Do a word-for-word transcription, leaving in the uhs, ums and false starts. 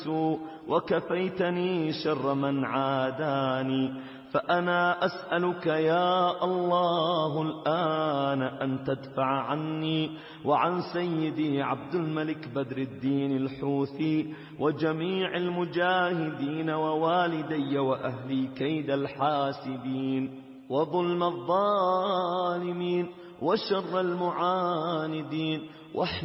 وكفيتني شر من عاداني. فأنا أسألك يا الله الآن أن تدفع عني وعن سيدي عبد الملك بدر الدين الحوثي وجميع المجاهدين ووالدي وأهلي كيد الحاسدين وظلم الظالمين وشر المعاندين